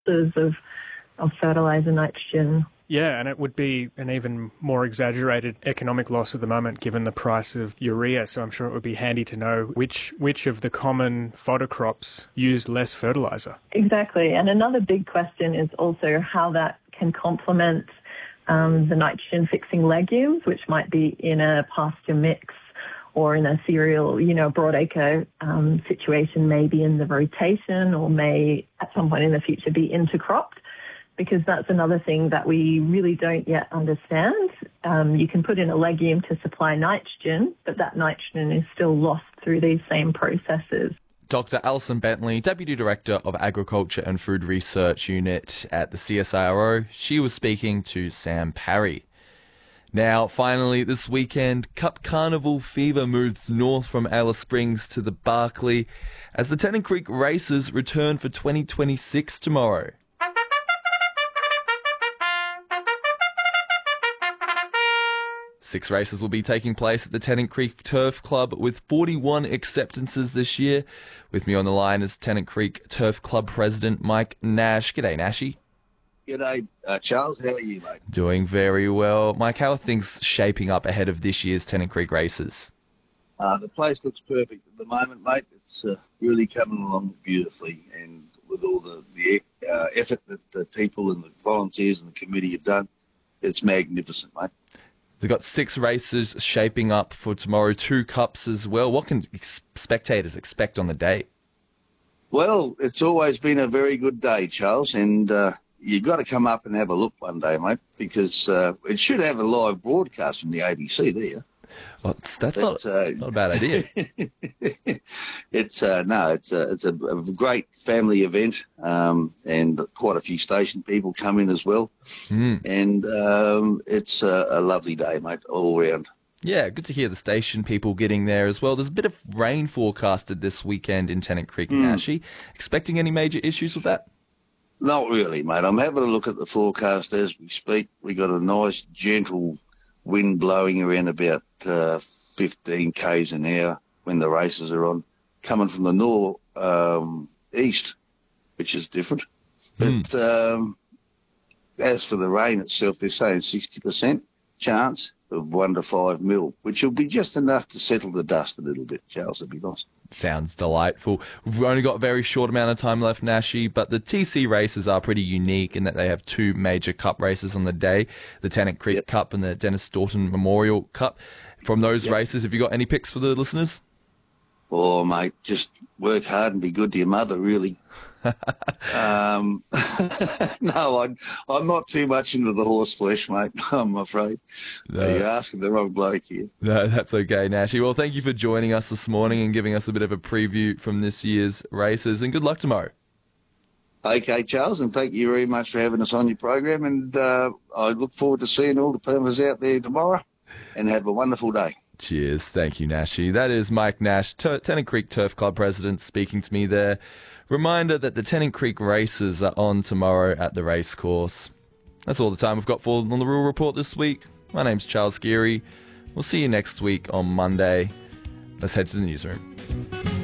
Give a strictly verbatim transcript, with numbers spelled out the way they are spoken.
of, of fertiliser nitrogen. Yeah, and it would be an even more exaggerated economic loss at the moment given the price of urea, so I'm sure it would be handy to know which which of the common fodder crops use less fertiliser. Exactly, and another big question is also how that can complement um, the nitrogen-fixing legumes, which might be in a pasture mix or in a cereal, you know, broadacre um, situation, maybe in the rotation, or may at some point in the future be intercropped. Because that's another thing that we really don't yet understand. Um, you can put in a legume to supply nitrogen, but that nitrogen is still lost through these same processes. Doctor Alison Bentley, Deputy Director of Agriculture and Food Research Unit at the C S I R O. She was speaking to Sam Parry. Now, finally, this weekend, Cup Carnival fever moves north from Alice Springs to the Barkly as the Tennant Creek races return for twenty twenty-six tomorrow. Six races will be taking place at the Tennant Creek Turf Club with forty-one acceptances this year. With me on the line is Tennant Creek Turf Club President Mike Nash. G'day, Nashy. G'day, uh, Charles. How are you, mate? Doing very well. Mike, how are things shaping up ahead of this year's Tennant Creek races? Uh, the place looks perfect at the moment, mate. It's uh, really coming along beautifully, and with all the, the uh, effort that the people and the volunteers and the committee have done, it's magnificent, mate. They've got six races shaping up for tomorrow, two cups as well. What can ex- spectators expect on the day? Well, it's always been a very good day, Charles, and uh, you've got to come up and have a look one day, mate, because uh, it should have a live broadcast from the A B C there. Well, that's but, not, uh, not a bad idea. it's uh, no, it's a it's a, a great family event, um, and quite a few station people come in as well, mm. and um, it's a, a lovely day, mate, all round. Yeah, good to hear the station people getting there as well. There's a bit of rain forecasted this weekend in Tennant Creek, mm. Nashy. Expecting any major issues with that? Not really, mate. I'm having a look at the forecast as we speak. We got a nice gentle wind blowing around about uh, fifteen k's an hour when the races are on, coming from the north um, east, which is different. Mm. But um, as for the rain itself, they're saying sixty percent chance of one to five mil, which will be just enough to settle the dust a little bit, Charles. It'd be nice. Sounds delightful. We've only got a very short amount of time left, Nashy, but the T C races are pretty unique in that they have two major cup races on the day, the Tennant Creek yep. Cup and the Dennis Staunton Memorial Cup. From those yep. races, have you got any picks for the listeners? Oh, mate, just work hard and be good to your mother, really. um, no, I'm, I'm not too much into the horse flesh, mate, I'm afraid. No. You're asking the wrong bloke here. No, that's okay, Nashy. Well, thank you for joining us this morning and giving us a bit of a preview from this year's races, and good luck tomorrow. Okay, Charles, and thank you very much for having us on your program, and uh, I look forward to seeing all the punters out there tomorrow, and have a wonderful day. Cheers. Thank you, Nashy. That is Mike Nash, T- Tennant Creek Turf Club President, speaking to me there. Reminder that the Tennant Creek races are on tomorrow at the racecourse. That's all the time we've got for on the Rural Report this week. My name's Charles Geary. We'll see you next week on Monday. Let's head to the newsroom.